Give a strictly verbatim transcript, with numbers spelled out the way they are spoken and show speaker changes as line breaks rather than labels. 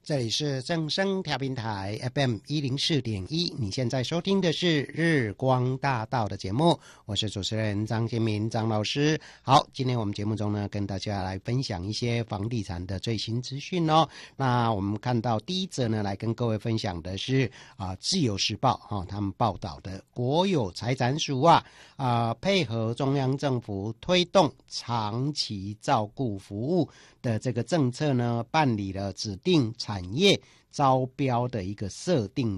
这里是正声调频台 F M 一零四点一，你现在收听的是日光大道的节目，我是主持人张建民张老师。好，今天我们节目中呢，跟大家来分享一些房地产的最新资讯哦。那我们看到第一则呢，来跟各位分享的是啊，呃《自由时报》哈、哦，他们报道的国有财产署啊啊、呃，配合中央政府推动长期照顾服务的这个政策呢，办理了指定产业招标的一个设定